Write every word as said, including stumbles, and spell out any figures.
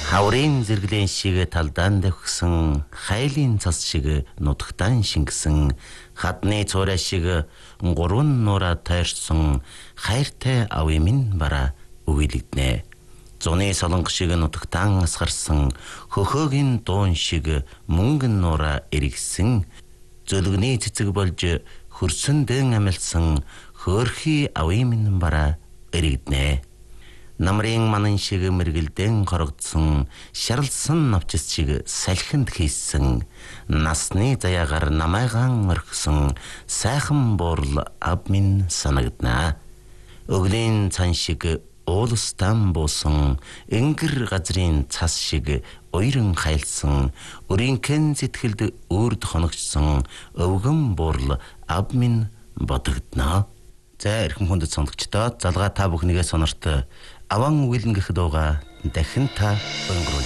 Хаврын зэрэглэн шиг талдаан давхсан, хайлын цас шиг нутагтаан шингэсэн, хадны цуурай шиг гурван нураа тойрсон, хайртай авъя минь бараа өгүүлэгднэ. Зуны солонго шиг нутагтаан асгарсан, хөхөөгийн дуун шиг мөнгөн нураа эргэсэн, зөлгөний цэцэг болж хөрсөндөн амилсан, хөөрхий авъя минь бараа эргэднэ. Намрын манан шиг мэргэлдэн хорогдсон, шарлсан навчис шиг салхинд хийсэн, насны заяагаар намайгаан орхисон, сайхан буурал ав минь санагдана. Өглийн цан шиг уулстан буусан, энгэр газрын цас шиг уйран хайлсан, өрийнхэн сэтгэлд үрд хоногчсон, өвгөн буурал ав минь бодогдно. За эрхэм хүндэт сонсогчдоо залгаа та бүхнийгээ сонорт аван үйлэн гэх дууга дахин та өнгөрүүл.